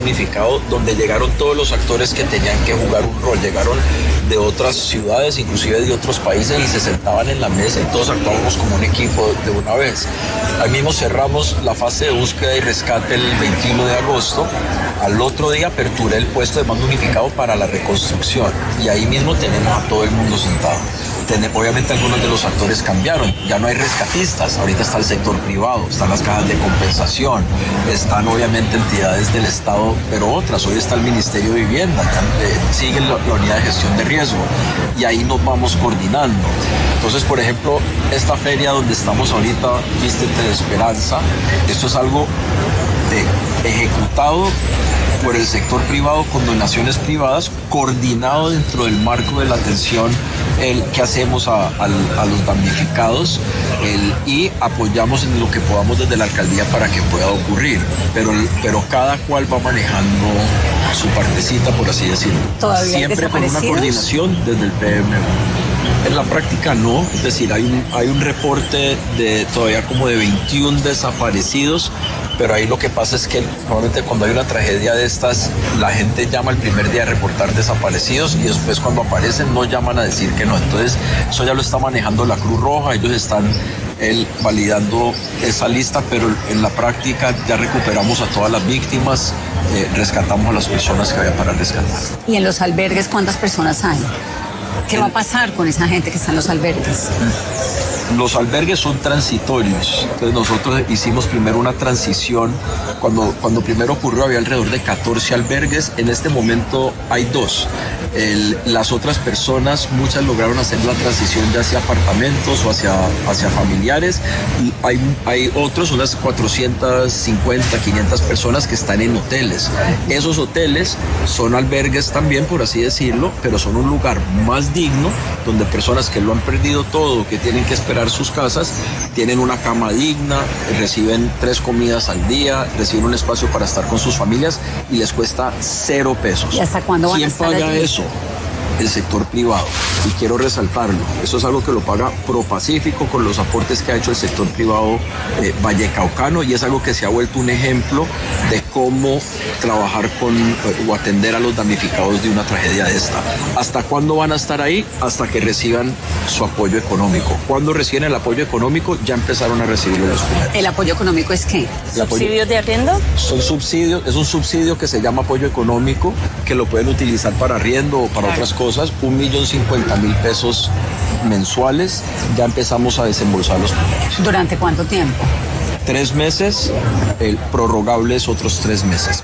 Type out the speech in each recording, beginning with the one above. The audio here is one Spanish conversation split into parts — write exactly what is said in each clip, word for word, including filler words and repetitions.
unificado, donde llegaron todos los actores que tenían que jugar un rol. Llegaron de otras ciudades, inclusive de otros países, y se sentaban en la mesa y todos actuábamos como un equipo de una vez. Ahí mismo cerramos la fase de búsqueda y rescate el veintiuno de agosto. Al otro día aperturé el puesto de mando unificado para la reconstrucción y ahí mismo tenemos a todo el mundo sentado. Obviamente algunos de los actores cambiaron, ya no hay rescatistas, ahorita está el sector privado, están las cajas de compensación, están obviamente entidades del Estado, pero otras, hoy está el Ministerio de Vivienda, sigue la, la unidad de gestión de riesgo y ahí nos vamos coordinando. Entonces, por ejemplo, esta feria donde estamos ahorita, Vístete de Esperanza, esto es algo de, ejecutado por el sector privado con donaciones privadas, coordinado dentro del marco de la atención el, que hacemos a, a, a los damnificados el, y apoyamos en lo que podamos desde la alcaldía para que pueda ocurrir, pero, pero cada cual va manejando su partecita, por así decirlo. ¿Todavía siempre con una coordinación desde el P M U. En la práctica no, es decir, hay un, hay un reporte de todavía como de veintiún desaparecidos, pero ahí lo que pasa es que normalmente cuando hay una tragedia de estas, la gente llama el primer día a reportar desaparecidos y después cuando aparecen no llaman a decir que no. Entonces eso ya lo está manejando la Cruz Roja, ellos están él, validando esa lista, pero en la práctica ya recuperamos a todas las víctimas, eh, rescatamos a las personas que había para rescatar. ¿Y en los albergues cuántas personas hay? ¿Qué va a pasar con esa gente que está en los albergues? Los albergues son transitorios, entonces nosotros hicimos primero una transición. Cuando, cuando primero ocurrió había alrededor de catorce albergues, en este momento hay dos. El, las otras personas, muchas lograron hacer la transición ya hacia apartamentos o hacia, hacia familiares. Hay, hay otros, unas cuatrocientas cincuenta, quinientas personas que están en hoteles. Esos hoteles son albergues también, por así decirlo, pero son un lugar más digno, donde personas que lo han perdido todo, que tienen que esperar sus casas, tienen una cama digna, reciben tres comidas al día, reciben un espacio para estar con sus familias y les cuesta cero pesos. ¿Y hasta cuándo van a estar allí? ¿Quién paga eso? El sector privado, y quiero resaltarlo, eso es algo que lo paga ProPacífico con los aportes que ha hecho el sector privado eh, vallecaucano, y es algo que se ha vuelto un ejemplo de cómo trabajar con eh, o atender a los damnificados de una tragedia de esta. ¿Hasta cuándo van a estar ahí? Hasta que reciban su apoyo económico. Cuando reciben el apoyo económico, ya empezaron a recibirlo los primeros. ¿El apoyo económico es qué? ¿Subsidios de arriendo? Son subsidios, es un subsidio que se llama apoyo económico, que lo pueden utilizar para arriendo o para claro. otras cosas. Un millón cincuenta mil pesos mensuales, ya empezamos a desembolsar los primeros. ¿Durante cuánto tiempo? Tres meses, el prorrogable es otros tres meses.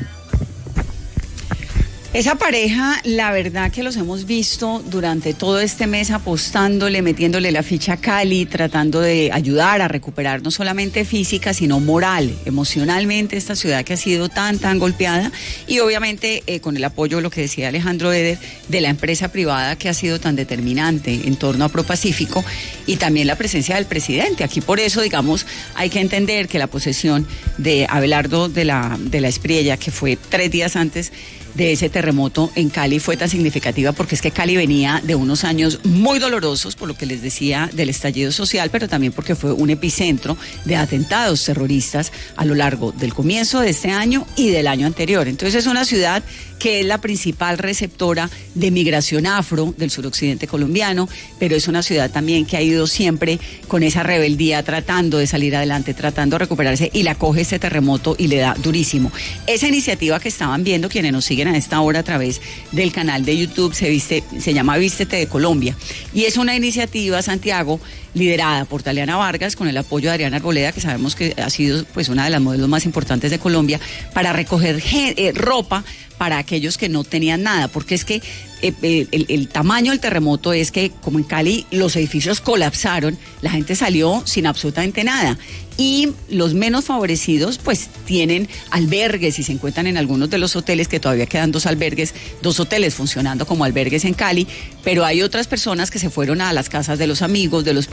Esa pareja, la verdad que los hemos visto durante todo este mes apostándole, metiéndole la ficha a Cali, tratando de ayudar a recuperar no solamente física, sino moral, emocionalmente esta ciudad que ha sido tan, tan golpeada, y obviamente eh, con el apoyo, lo que decía Alejandro Eder, de la empresa privada que ha sido tan determinante en torno a ProPacífico, y también la presencia del presidente. Aquí por eso, digamos, hay que entender que la posesión de Abelardo de la, de la Espriella, que fue tres días antes de ese terremoto en Cali, fue tan significativa porque es que Cali venía de unos años muy dolorosos, por lo que les decía del estallido social, pero también porque fue un epicentro de atentados terroristas a lo largo del comienzo de este año y del año anterior. Entonces es una ciudad que es la principal receptora de migración afro del suroccidente colombiano, pero es una ciudad también que ha ido siempre con esa rebeldía, tratando de salir adelante, tratando de recuperarse, y la coge este terremoto y le da durísimo. Esa iniciativa que estaban viendo quienes nos siguen a esta hora a través del canal de YouTube se, viste, se llama Vístete de Colombia, y es una iniciativa, Santiago, liderada por Taliana Vargas con el apoyo de Adriana Arboleda, que sabemos que ha sido pues una de las modelos más importantes de Colombia, para recoger eh, ropa para aquellos que no tenían nada, porque es que eh, eh, el, el tamaño del terremoto es que, como en Cali los edificios colapsaron, la gente salió sin absolutamente nada, y los menos favorecidos pues tienen albergues y se encuentran en algunos de los hoteles, que todavía quedan dos albergues, dos hoteles funcionando como albergues en Cali, pero hay otras personas que se fueron a las casas de los amigos, de los primos,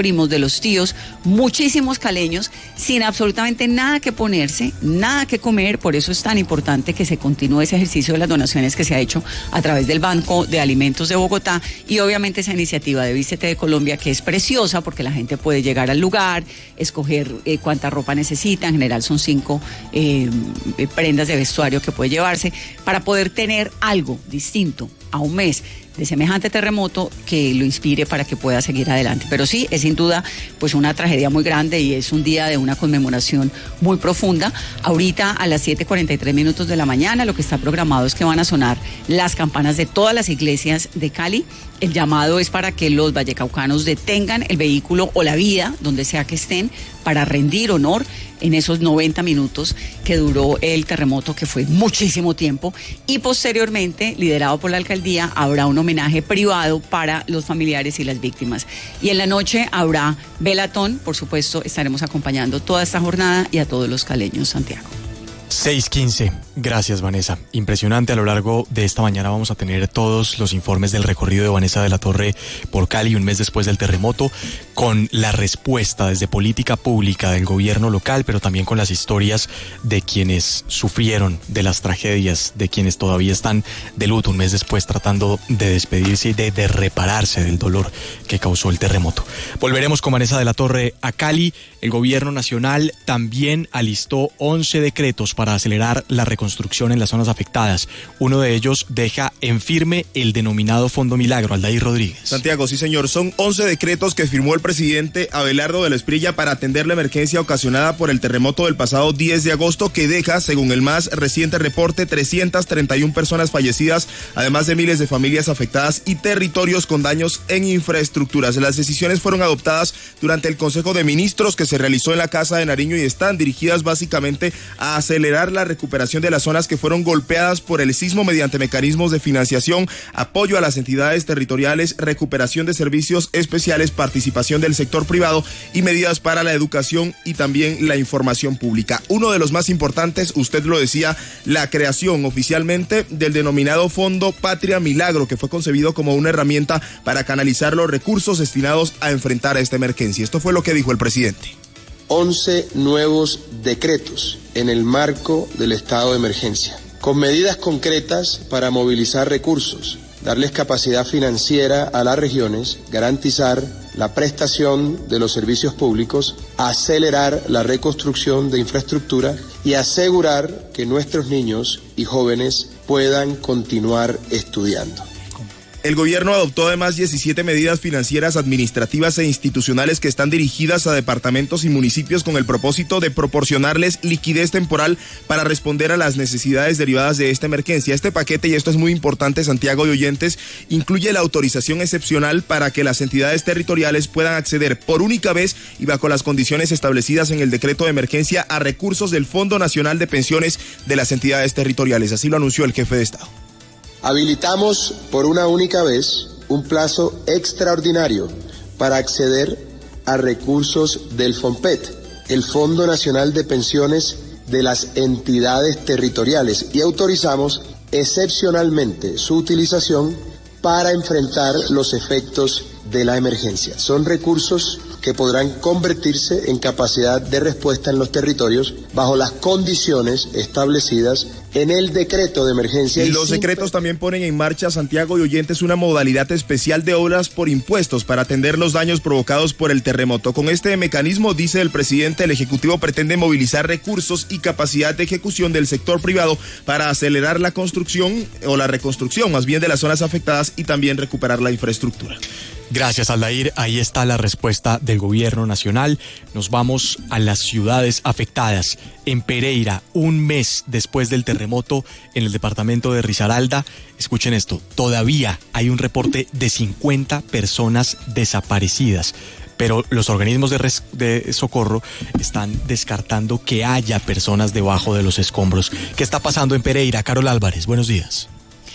primos, de los tíos, muchísimos caleños sin absolutamente nada que ponerse, nada que comer. Por eso es tan importante que se continúe ese ejercicio de las donaciones que se ha hecho a través del Banco de Alimentos de Bogotá, y obviamente esa iniciativa de Vístete de Colombia, que es preciosa porque la gente puede llegar al lugar, escoger eh, cuánta ropa necesita. En general son cinco eh, prendas de vestuario que puede llevarse para poder tener algo distinto a un mes de semejante terremoto que lo inspire para que pueda seguir adelante. Pero sí, es sin duda pues una tragedia muy grande y es un día de una conmemoración muy profunda. Ahorita a las siete cuarenta y tres minutos de la mañana lo que está programado es que van a sonar las campanas de todas las iglesias de Cali. El llamado es para que los vallecaucanos detengan el vehículo o la vida, donde sea que estén, para rendir honor en esos noventa minutos que duró el terremoto, que fue muchísimo tiempo, y posteriormente, liderado por la alcaldía, habrá un homenaje privado para los familiares y las víctimas. Y en la noche habrá velatón, por supuesto, estaremos acompañando toda esta jornada y a todos los caleños, Santiago. seis quince. Gracias, Vanessa. Impresionante. A lo largo de esta mañana vamos a tener todos los informes del recorrido de Vanessa de la Torre por Cali un mes después del terremoto, con la respuesta desde política pública del gobierno local, pero también con las historias de quienes sufrieron de las tragedias, de quienes todavía están de luto un mes después, tratando de despedirse y de, de repararse del dolor que causó el terremoto. Volveremos con Vanessa de la Torre a Cali. El gobierno nacional también alistó once decretos para acelerar la reconstrucción en las zonas afectadas. Uno de ellos deja en firme el denominado Fondo Milagro. Aldair Rodríguez. Santiago, sí señor, son once decretos que firmó el presidente Abelardo de la Espriella para atender la emergencia ocasionada por el terremoto del pasado diez de agosto, que deja, según el más reciente reporte, trescientas treinta y una personas fallecidas, además de miles de familias afectadas y territorios con daños en infraestructuras. Las decisiones fueron adoptadas durante el Consejo de Ministros que se realizó en la Casa de Nariño y están dirigidas básicamente a acelerar la recuperación de las zonas que fueron golpeadas por el sismo mediante mecanismos de financiación, apoyo a las entidades territoriales, recuperación de servicios especiales, participación del sector privado y medidas para la educación y también la información pública. Uno de los más importantes, usted lo decía, la creación oficialmente del denominado Fondo Patria Milagro, que fue concebido como una herramienta para canalizar los recursos destinados a enfrentar a esta emergencia. Esto fue lo que dijo el presidente. once nuevos decretos en el marco del estado de emergencia, con medidas concretas para movilizar recursos, darles capacidad financiera a las regiones, garantizar la prestación de los servicios públicos, acelerar la reconstrucción de infraestructura y asegurar que nuestros niños y jóvenes puedan continuar estudiando. El gobierno adoptó además diecisiete medidas financieras, administrativas e institucionales que están dirigidas a departamentos y municipios con el propósito de proporcionarles liquidez temporal para responder a las necesidades derivadas de esta emergencia. Este paquete, y esto es muy importante, Santiago y oyentes, incluye la autorización excepcional para que las entidades territoriales puedan acceder por única vez y bajo las condiciones establecidas en el decreto de emergencia a recursos del Fondo Nacional de Pensiones de las entidades territoriales. Así lo anunció el jefe de Estado. Habilitamos por una única vez un plazo extraordinario para acceder a recursos del FONPET, el Fondo Nacional de Pensiones de las entidades territoriales, y autorizamos excepcionalmente su utilización para enfrentar los efectos de la emergencia. Son recursos que podrán convertirse en capacidad de respuesta en los territorios bajo las condiciones establecidas en el decreto de emergencia. Y los decretos también ponen en marcha, Santiago y oyentes, una modalidad especial de obras por impuestos para atender los daños provocados por el terremoto. Con este mecanismo, dice el presidente, el Ejecutivo pretende movilizar recursos y capacidad de ejecución del sector privado para acelerar la construcción o la reconstrucción más bien de las zonas afectadas y también recuperar la infraestructura. Gracias, Aldair. Ahí está la respuesta del gobierno nacional. Nos vamos a las ciudades afectadas. En Pereira, un mes después del terremoto en el departamento de Risaralda, escuchen esto, todavía hay un reporte de cincuenta personas desaparecidas. Pero los organismos de, res- de socorro están descartando que haya personas debajo de los escombros. ¿Qué está pasando en Pereira? Carol Álvarez, buenos días.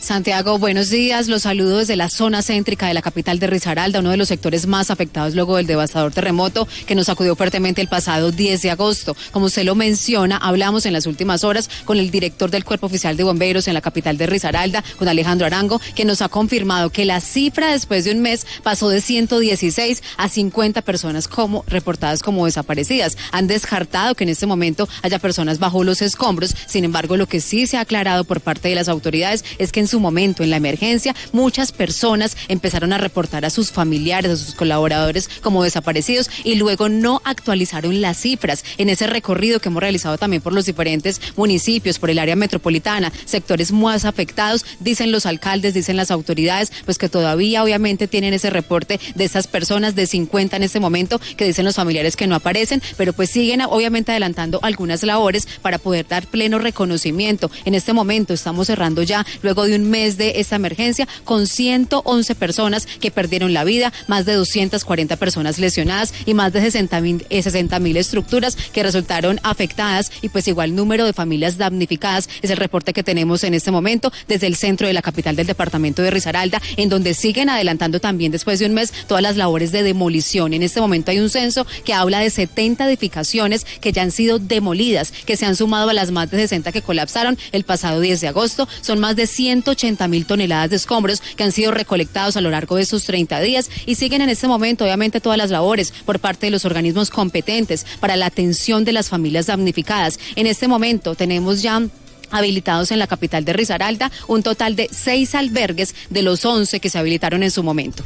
Santiago, buenos días. Los saludo desde la zona céntrica de la capital de Risaralda, uno de los sectores más afectados luego del devastador terremoto que nos sacudió fuertemente el pasado diez de agosto. Como usted lo menciona, hablamos en las últimas horas con el director del Cuerpo Oficial de Bomberos en la capital de Risaralda, con Alejandro Arango, que nos ha confirmado que la cifra después de un mes pasó de ciento dieciséis a cincuenta personas como reportadas como desaparecidas. Han descartado que en este momento haya personas bajo los escombros. Sin embargo, lo que sí se ha aclarado por parte de las autoridades es que en su momento, en la emergencia, muchas personas empezaron a reportar a sus familiares, a sus colaboradores como desaparecidos y luego no actualizaron las cifras. En ese recorrido que hemos realizado también por los diferentes municipios, por el área metropolitana, sectores más afectados, dicen los alcaldes, dicen las autoridades, pues que todavía obviamente tienen ese reporte de estas personas de cincuenta en este momento, que dicen los familiares que no aparecen, pero pues siguen obviamente adelantando algunas labores para poder dar pleno reconocimiento. En este momento estamos cerrando ya, luego de un mes de esta emergencia, con ciento once personas que perdieron la vida, más de doscientas cuarenta personas lesionadas y más de sesenta mil estructuras que resultaron afectadas, y pues igual número de familias damnificadas es el reporte que tenemos en este momento desde el centro de la capital del departamento de Risaralda, en donde siguen adelantando también después de un mes todas las labores de demolición. En este momento hay un censo que habla de setenta edificaciones que ya han sido demolidas, que se han sumado a las más de sesenta que colapsaron el pasado diez de agosto. Son más de ciento ochenta mil toneladas de escombros que han sido recolectados a lo largo de estos treinta días, y siguen en este momento obviamente todas las labores por parte de los organismos competentes para la atención de las familias damnificadas. En este momento tenemos ya habilitados en la capital de Risaralda un total de seis albergues de los once que se habilitaron en su momento.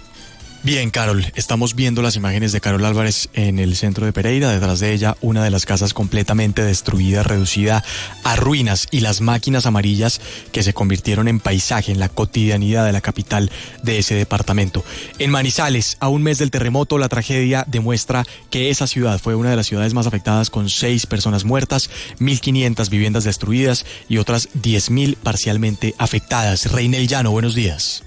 Bien, Carol, estamos viendo las imágenes de Carol Álvarez en el centro de Pereira. Detrás de ella, una de las casas completamente destruida, reducida a ruinas, y las máquinas amarillas que se convirtieron en paisaje, en la cotidianidad de la capital de ese departamento. En Manizales, a un mes del terremoto, la tragedia demuestra que esa ciudad fue una de las ciudades más afectadas, con seis personas muertas, mil quinientas viviendas destruidas y otras diez mil parcialmente afectadas. Reinel Llano, buenos días.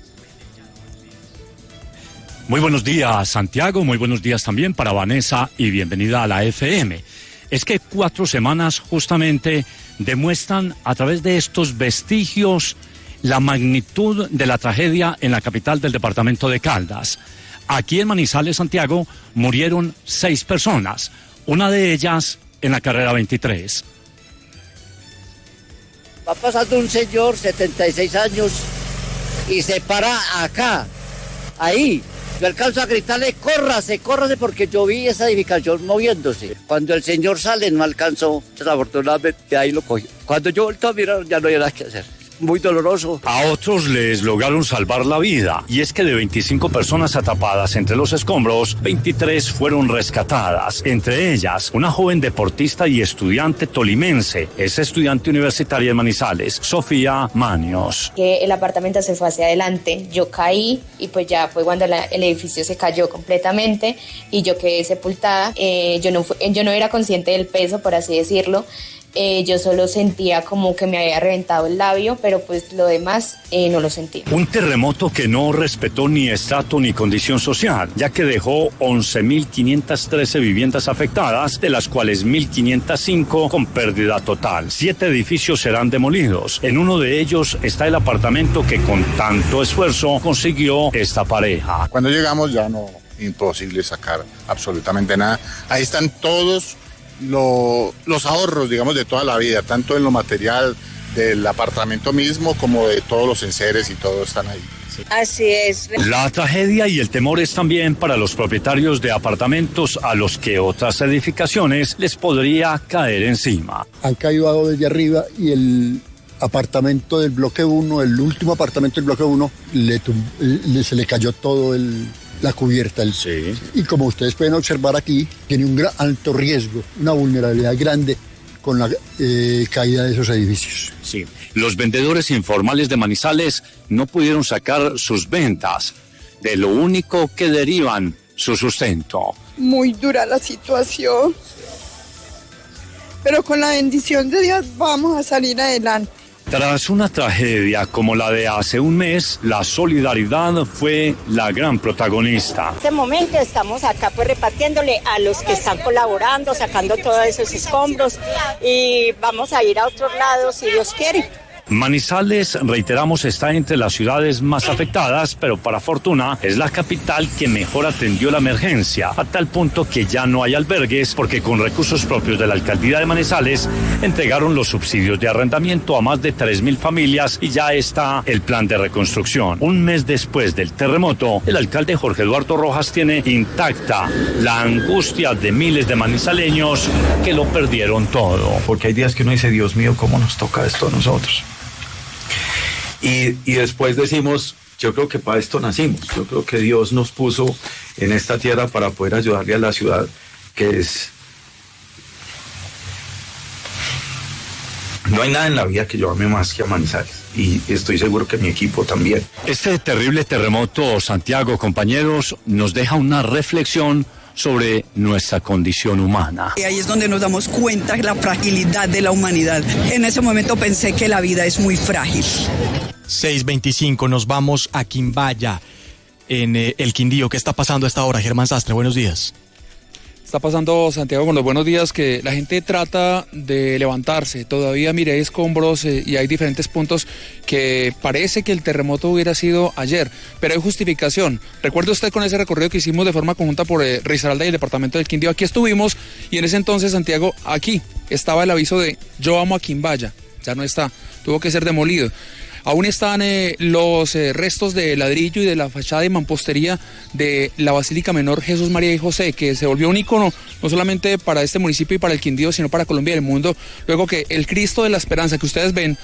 Muy buenos días, Santiago, muy buenos días también para Vanessa y bienvenida a la F M. Es que cuatro semanas justamente demuestran a través de estos vestigios la magnitud de la tragedia en la capital del departamento de Caldas. Aquí en Manizales, Santiago, murieron seis personas, una de ellas en la carrera veintitrés. Va pasando un señor, setenta y seis años, y se para acá, ahí. Yo alcanzo a gritarle, córrase, córrase, porque yo vi esa edificación moviéndose. Cuando el señor sale, no alcanzó, desafortunadamente, ahí lo cogí. Cuando yo volto a mirar, ya no había nada que hacer. Muy doloroso. A otros les lograron salvar la vida, y es que de veinticinco personas atrapadas entre los escombros, veintitrés fueron rescatadas, entre ellas una joven deportista y estudiante tolimense, es estudiante universitaria de Manizales, Sofía Manios. Que el apartamento se fue hacia adelante, yo caí y pues ya fue cuando la, el edificio se cayó completamente y yo quedé sepultada. Eh, yo, no, yo no era consciente del peso, por así decirlo. Eh, yo solo sentía como que me había reventado el labio, pero pues lo demás eh, no lo sentí. Un terremoto que no respetó ni estrato ni condición social, ya que dejó once mil quinientas trece viviendas afectadas, de las cuales mil quinientas cinco con pérdida total. Siete edificios serán demolidos. En uno de ellos está el apartamento que con tanto esfuerzo consiguió esta pareja. Cuando llegamos ya no, imposible sacar absolutamente nada. Ahí están todos Lo, los ahorros, digamos, de toda la vida, tanto en lo material del apartamento mismo como de todos los enseres, y todos están ahí. Sí. Así es. La tragedia y el temor es también para los propietarios de apartamentos a los que otras edificaciones les podría caer encima. Han caído desde arriba y el apartamento del bloque uno, el último apartamento del bloque uno, le, le, se le cayó todo el... la cubierta. El, sí. Y como ustedes pueden observar aquí, tiene un gran, alto riesgo, una vulnerabilidad grande con la eh, caída de esos edificios. Sí. Los vendedores informales de Manizales no pudieron sacar sus ventas, de lo único que derivan su sustento. Muy dura la situación, pero con la bendición de Dios vamos a salir adelante. Tras una tragedia como la de hace un mes, la solidaridad fue la gran protagonista. En este momento estamos acá pues repartiéndole a los que están colaborando, sacando todos esos escombros, y vamos a ir a otros lados si Dios quiere. Manizales, reiteramos, está entre las ciudades más afectadas, pero para fortuna es la capital que mejor atendió la emergencia, a tal punto que ya no hay albergues porque con recursos propios de la alcaldía de Manizales entregaron los subsidios de arrendamiento a más de tres mil familias y ya está el plan de reconstrucción. Un mes después del terremoto, el alcalde Jorge Eduardo Rojas tiene intacta la angustia de miles de manizaleños que lo perdieron todo. Porque hay días que uno dice, Dios mío, ¿cómo nos toca esto a nosotros? Y, y después decimos, yo creo que para esto nacimos, yo creo que Dios nos puso en esta tierra para poder ayudarle a la ciudad, que es... No hay nada en la vida que yo ame más que a Manizales, y estoy seguro que mi equipo también. Este terrible terremoto, Santiago, compañeros, nos deja una reflexión sobre nuestra condición humana. Y ahí es donde nos damos cuenta de la fragilidad de la humanidad. En ese momento pensé que la vida es muy frágil. seis veinticinco, nos vamos a Quimbaya, en eh, el Quindío. ¿Qué está pasando a esta hora? Germán Sastre, buenos días. Está pasando, Santiago, con los buenos días, que la gente trata de levantarse. Todavía, mire, hay escombros eh, y hay diferentes puntos que parece que el terremoto hubiera sido ayer, pero hay justificación. Recuerde usted con ese recorrido que hicimos de forma conjunta por eh, Risaralda y el departamento del Quindío. Aquí estuvimos y en ese entonces, Santiago, aquí estaba el aviso de yo amo a Quimbaya. Ya no está, tuvo que ser demolido. Aún están eh, los eh, restos de ladrillo y de la fachada de mampostería de la Basílica Menor Jesús, María y José, que se volvió un ícono no solamente para este municipio y para el Quindío, sino para Colombia y el mundo, luego que el Cristo de la Esperanza que ustedes ven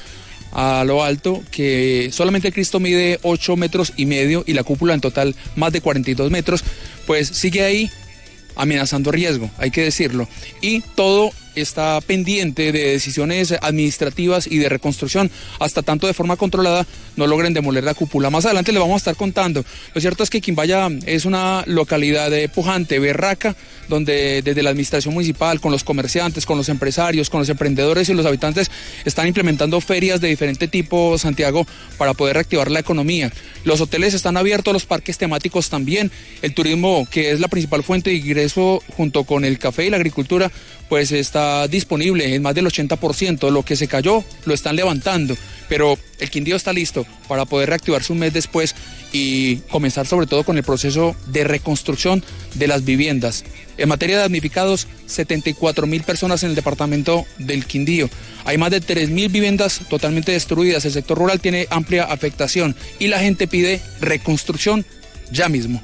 a lo alto, que solamente el Cristo mide ocho metros y medio y la cúpula en total más de cuarenta y dos metros, pues sigue ahí amenazando riesgo, hay que decirlo, y todo está pendiente de decisiones administrativas y de reconstrucción, hasta tanto de forma controlada no logren demoler la cúpula. Más adelante les vamos a estar contando. Lo cierto es que Quimbaya es una localidad pujante, berraca, donde desde la administración municipal, con los comerciantes, con los empresarios, con los emprendedores y los habitantes, están implementando ferias de diferente tipo, Santiago, para poder reactivar la economía. Los hoteles están abiertos, los parques temáticos también, el turismo, que es la principal fuente de ingreso junto con el café y la agricultura, pues está disponible en más del ochenta por ciento. Lo que se cayó lo están levantando, pero el Quindío está listo para poder reactivarse un mes después y comenzar sobre todo con el proceso de reconstrucción de las viviendas. En materia de damnificados, setenta y cuatro mil personas en el departamento del Quindío. Hay más de tres mil viviendas totalmente destruidas. El sector rural tiene amplia afectación y la gente pide reconstrucción ya mismo.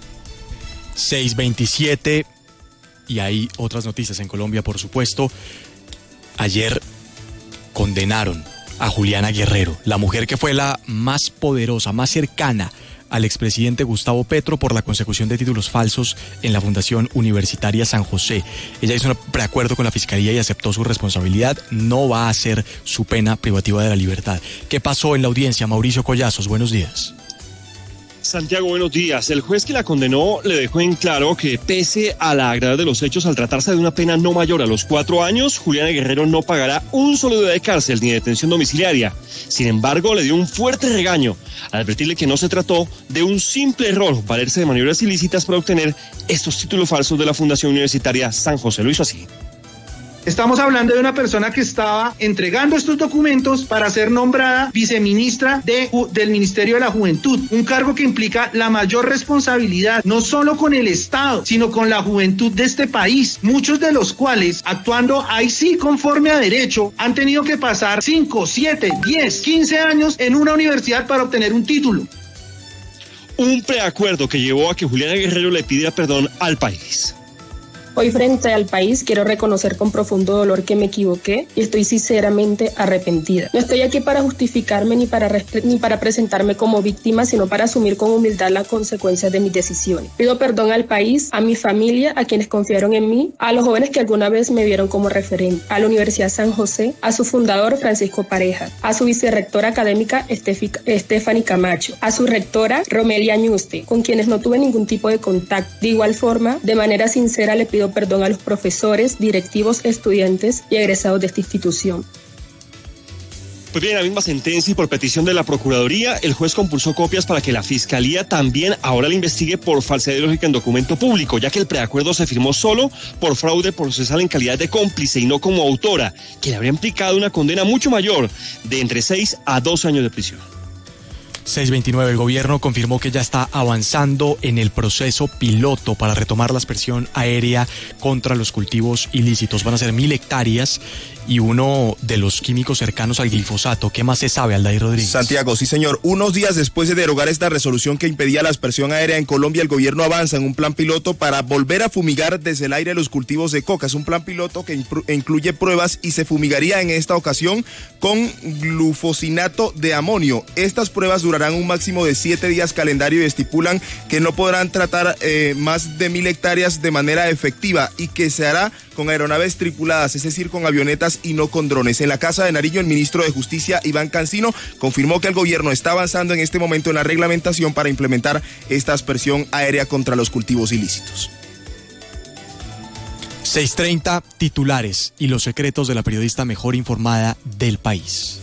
seis veintisiete. Y hay otras noticias en Colombia, por supuesto. Ayer condenaron a Juliana Guerrero, la mujer que fue la más poderosa, más cercana al expresidente Gustavo Petro por la consecución de títulos falsos en la Fundación Universitaria San José. Ella hizo un preacuerdo con la Fiscalía y aceptó su responsabilidad. No va a hacer su pena privativa de la libertad. ¿Qué pasó en la audiencia? Mauricio Collazos, buenos días. Santiago, buenos días. El juez que la condenó le dejó en claro que pese a la gravedad de los hechos, al tratarse de una pena no mayor a los cuatro años, Juliana Guerrero no pagará un solo día de cárcel ni detención domiciliaria. Sin embargo, le dio un fuerte regaño al advertirle que no se trató de un simple error, valerse de maniobras ilícitas para obtener estos títulos falsos de la Fundación Universitaria San José. Lo hizo así. Estamos hablando de una persona que estaba entregando estos documentos para ser nombrada viceministra de, del Ministerio de la Juventud, un cargo que implica la mayor responsabilidad, no solo con el Estado, sino con la juventud de este país, muchos de los cuales, actuando ahí sí conforme a derecho, han tenido que pasar cinco, siete, diez, quince años en una universidad para obtener un título. Un preacuerdo que llevó a que Juliana Guerrero le pidiera perdón al país. Hoy frente al país quiero reconocer con profundo dolor que me equivoqué y estoy sinceramente arrepentida. No estoy aquí para justificarme ni para, ni para presentarme como víctima, sino para asumir con humildad las consecuencias de mis decisiones. Pido perdón al país, a mi familia, a quienes confiaron en mí, a los jóvenes que alguna vez me vieron como referente, a la Universidad San José, a su fundador Francisco Pareja, a su vicerrectora académica Stephanie Camacho, a su rectora Romelia Ñuste, con quienes no tuve ningún tipo de contacto. De igual forma, de manera sincera le pido perdón a los profesores, directivos, estudiantes y egresados de esta institución. Pues bien, la misma sentencia y por petición de la Procuraduría, el juez compulsó copias para que la Fiscalía también ahora le investigue por falsedad ideológica en documento público, ya que el preacuerdo se firmó solo por fraude procesal en calidad de cómplice y no como autora, que le habría implicado una condena mucho mayor, de entre seis a doce años de prisión. seis veintinueve, el gobierno confirmó que ya está avanzando en el proceso piloto para retomar la aspersión aérea contra los cultivos ilícitos. Van a ser mil hectáreas y uno de los químicos cercanos al glifosato. ¿Qué más se sabe, Aldair Rodríguez? Santiago, sí señor. Unos días después de derogar esta resolución que impedía la aspersión aérea en Colombia, el gobierno avanza en un plan piloto para volver a fumigar desde el aire los cultivos de coca. Es un plan piloto que incluye pruebas y se fumigaría en esta ocasión con glufosinato de amonio. Estas pruebas durarán un máximo de siete días calendario y estipulan que no podrán tratar eh, más de mil hectáreas de manera efectiva y que se hará con aeronaves tripuladas, es decir, con avionetas y no con drones. En la Casa de Nariño, el ministro de Justicia, Iván Cancino, confirmó que el gobierno está avanzando en este momento en la reglamentación para implementar esta aspersión aérea contra los cultivos ilícitos. seis treinta, titulares y los secretos de la periodista mejor informada del país.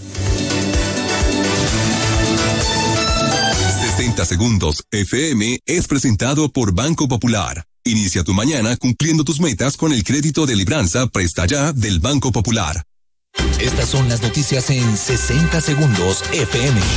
sesenta segundos F M es presentado por Banco Popular. Inicia tu mañana cumpliendo tus metas con el crédito de libranza Presta Ya del Banco Popular. Estas son las noticias en sesenta segundos F M.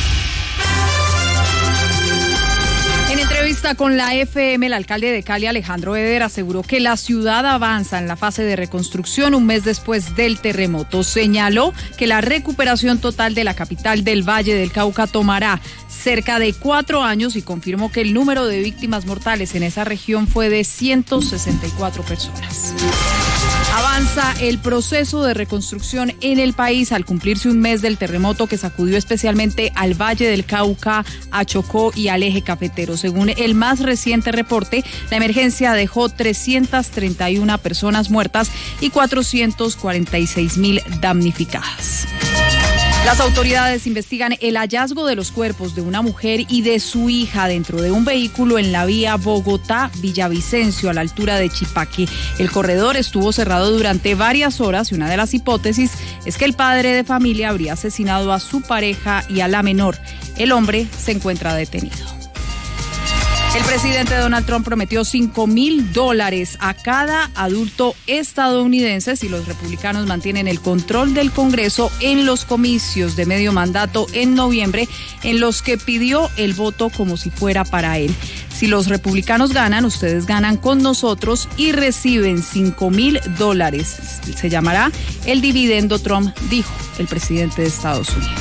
En entrevista con la F M, el alcalde de Cali, Alejandro Eder, aseguró que la ciudad avanza en la fase de reconstrucción un mes después del terremoto. Señaló que la recuperación total de la capital del Valle del Cauca tomará cerca de cuatro años y confirmó que el número de víctimas mortales en esa región fue de ciento sesenta y cuatro personas. Avanza el proceso de reconstrucción en el país al cumplirse un mes del terremoto que sacudió especialmente al Valle del Cauca, a Chocó y al eje cafetero. Según el más reciente reporte, la emergencia dejó trescientas treinta y una personas muertas y cuatrocientas cuarenta y seis mil damnificadas. Las autoridades investigan el hallazgo de los cuerpos de una mujer y de su hija dentro de un vehículo en la vía Bogotá-Villavicencio a la altura de Chipaque. El corredor estuvo cerrado durante varias horas y una de las hipótesis es que el padre de familia habría asesinado a su pareja y a la menor. El hombre se encuentra detenido. El presidente Donald Trump prometió cinco mil dólares a cada adulto estadounidense si los republicanos mantienen el control del Congreso en los comicios de medio mandato en noviembre, en los que pidió el voto como si fuera para él. Si los republicanos ganan, ustedes ganan con nosotros y reciben cinco mil dólares. Se llamará el dividendo Trump, dijo el presidente de Estados Unidos.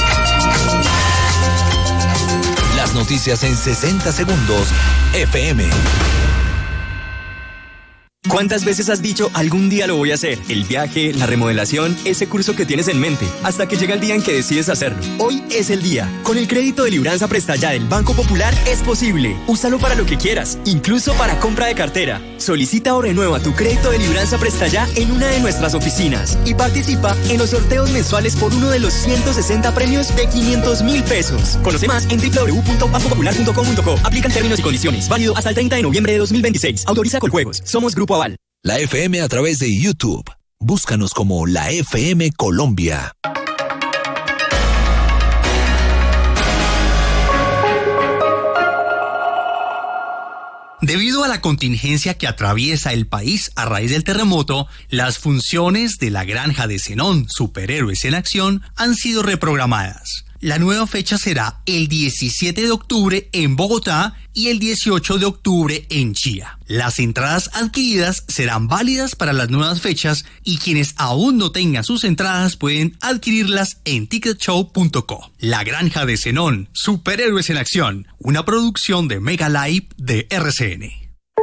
Las noticias en sesenta segundos F M. ¿Cuántas veces has dicho algún día lo voy a hacer? El viaje, la remodelación, ese curso que tienes en mente, hasta que llega el día en que decides hacerlo. Hoy es el día. Con el crédito de libranza Presta Ya del Banco Popular es posible. Úsalo para lo que quieras, incluso para compra de cartera. Solicita o renueva tu crédito de libranza Presta Ya en una de nuestras oficinas y participa en los sorteos mensuales por uno de los ciento sesenta premios de quinientos mil pesos. Conoce más en doble u doble u doble u punto banco popular punto com punto co. Aplican términos y condiciones. Válido hasta el treinta de noviembre de dos mil veintiséis. Autoriza Coljuegos. Somos Grupo Aval. La F M a través de YouTube. Búscanos como la F M Colombia. Debido a la contingencia que atraviesa el país a raíz del terremoto, las funciones de la Granja de Zenón, Superhéroes en Acción, han sido reprogramadas. La nueva fecha será el diecisiete de octubre en Bogotá y el dieciocho de octubre en Chía. Las entradas adquiridas serán válidas para las nuevas fechas y quienes aún no tengan sus entradas pueden adquirirlas en ticket show punto co. La Granja de Zenón, Superhéroes en Acción, una producción de Mega Live de R C N.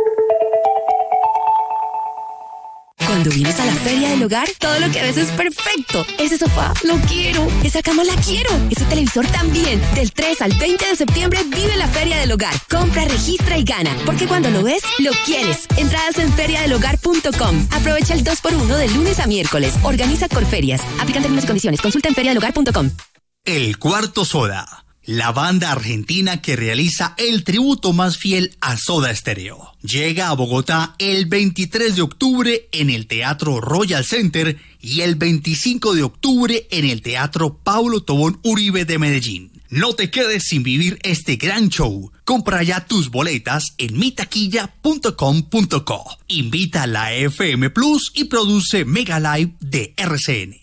Cuando vienes a la Feria del Hogar, todo lo que ves es perfecto. Ese sofá, lo quiero. Esa cama, la quiero. Ese televisor también. Del tres al veinte de septiembre, vive la Feria del Hogar. Compra, registra y gana. Porque cuando lo ves, lo quieres. Entradas en feria del hogar punto com. Aprovecha el dos por uno de lunes a miércoles. Organiza Corferias. Aplican términos y condiciones. Consulta en feria del hogar punto com. El Cuarto Soda. la banda argentina que realiza el tributo más fiel a Soda Stereo. Llega a Bogotá el veintitrés de octubre en el Teatro Royal Center y el veinticinco de octubre en el Teatro Pablo Tobón Uribe de Medellín. No te quedes sin vivir este gran show. Compra ya tus boletas en mi taquilla punto com punto co. Invita a la F M Plus y produce Mega Live de R C N.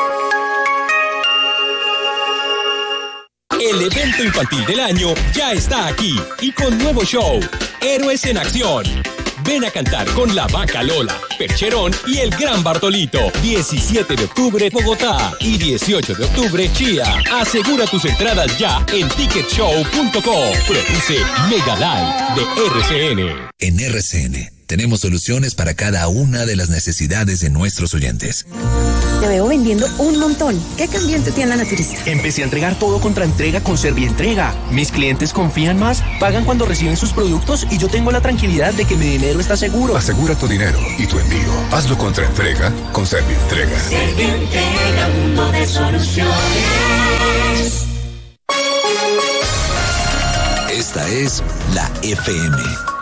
El evento infantil del año ya está aquí y con nuevo show, Héroes en Acción. Ven a cantar con la Vaca Lola, Percherón y el Gran Bartolito. diecisiete de octubre, Bogotá y dieciocho de octubre, Chía. Asegura tus entradas ya en ticket show punto com. Produce Mega Live de R C N. En R C N tenemos soluciones para cada una de las necesidades de nuestros oyentes. Te veo vendiendo un montón. ¿Qué cambió en tu tienda naturista? Empecé a entregar todo contra entrega con Servientrega. Mis clientes confían más, pagan cuando reciben sus productos y yo tengo la tranquilidad de que mi dinero está seguro. Asegura tu dinero y tu envío. Hazlo contra entrega con Servientrega. Servientrega, mundo de soluciones. Esta es la F M.